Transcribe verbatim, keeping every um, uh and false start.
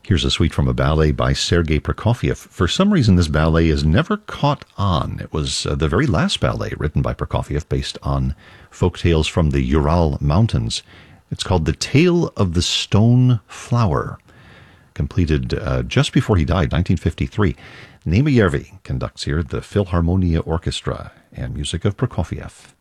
Here's a suite from a ballet by Sergei Prokofiev. For some reason, this ballet is never caught on. It was uh, the very last ballet written by Prokofiev based on folk tales from the Ural Mountains. It's called The Tale of the Stone Flower, completed uh, just before he died, nineteen fifty-three. Nema Järvi conducts here the Philharmonia Orchestra and music of Prokofiev.